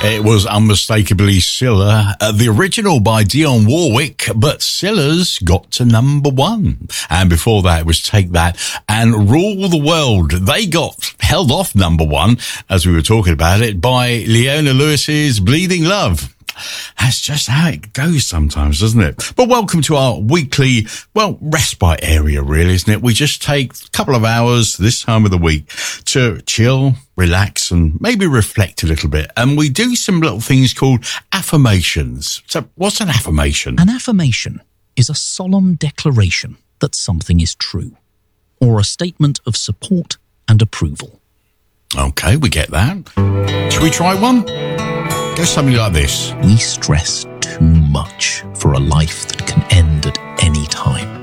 It was unmistakably Scylla, the original by Dionne Warwick, but Scylla's got to number one. And before that, it was Take That and Rule the World. They got held off number one, as we were talking about it, by Leona Lewis's Bleeding Love. That's just how it goes sometimes, doesn't it? But welcome to our weekly, respite area, really, isn't it? We just take a couple of hours this time of the week to chill, relax, and maybe reflect a little bit. And we do some little things called affirmations. So what's an affirmation? An affirmation is a solemn declaration that something is true, or a statement of support and approval. Okay, we get that. Should we try one? Go something like this. We stress too much for a life that can end at any time.